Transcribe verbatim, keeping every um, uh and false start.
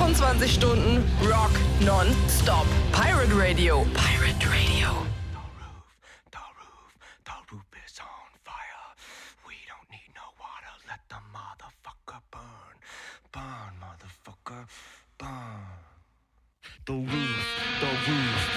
vierundzwanzig Stunden Rock non-stop. Pirate Radio. Pirate Radio. The roof, the roof, the roof is on fire. We don't need no water, let the motherfucker burn. Burn, motherfucker, burn. The roof, the roof.